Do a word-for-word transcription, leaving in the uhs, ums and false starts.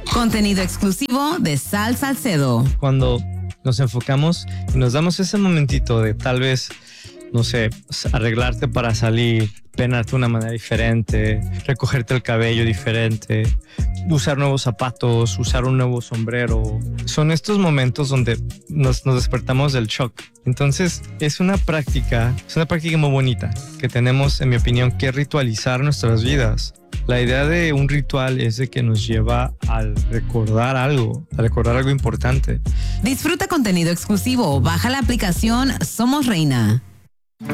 Contenido exclusivo de Sal Salcedo. Cuando nos enfocamos y nos damos ese momentito de tal vez, no sé, arreglarte para salir, peinarte de una manera diferente, recogerte el cabello diferente, usar nuevos zapatos, usar un nuevo sombrero. Son estos momentos donde nos, nos despertamos del shock. Entonces es una práctica, es una práctica muy bonita que tenemos, en mi opinión, que ritualizar nuestras vidas. La idea de un ritual es de que nos lleva al recordar algo, a recordar algo importante. Disfruta contenido exclusivo. Baja la aplicación Somos Reina.